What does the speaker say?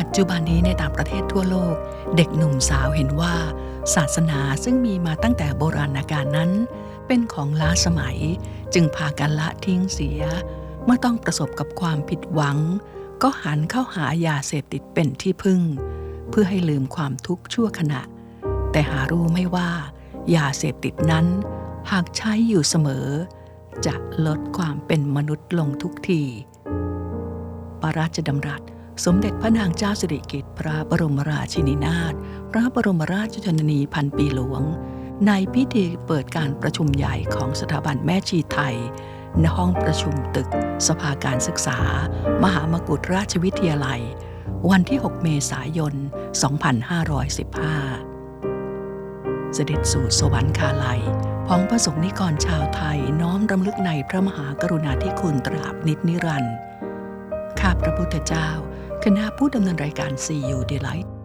ปัจจุบันนี้ในต่างประเทศทั่วโลกเด็กหนุ่มสาวเห็นว่าศาสนาซึ่งมีมาตั้งแต่โบราณกาลนั้นเป็นของล้าสมัยจึงพากันละทิ้งเสียเมื่อต้องประสบกับความผิดหวังก็หันเข้าหายาเสพติดเป็นที่พึ่งเพื่อให้ลืมความทุกข์ชั่วขณะแต่หารู้ไม่ว่ายาเสพติดนั้นหากใช้อยู่เสมอจะลดความเป็นมนุษย์ลงทุกทีพระราชดำรัสสมเด็จพระนางเจ้าสิริกิติ์พระบรมราชินีนาถพระบรมราชชนนีพันปีหลวงในพิธีเปิดการประชุมใหญ่ของสถาบันแม่ชีไทยณห้องประชุมตึกสภาการศึกษามหามกุฏราชวิทยาลัยวันที่ 6 เมษายน 2515 เสด็จสู่สวรรคาลัยพ้องพระสงฆ์นิกรชาวไทยน้อมรำลึกในพระมหากรุณาธิคุณตราบนิจนิรันดร์ข้าพระพุทธเจ้าคณะผู้ดำเนินรายการ See You Delight